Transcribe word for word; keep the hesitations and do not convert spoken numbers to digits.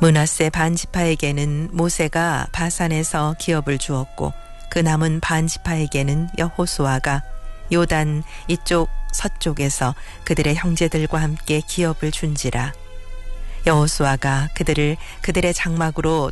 므낫세 반지파에게는 모세가 바산에서 기업을 주었고 그 남은 반지파에게는 여호수아가 요단 이쪽 서쪽에서 그들의 형제들과 함께 기업을 준지라. 여호수아가 그들을 그들의 장막으로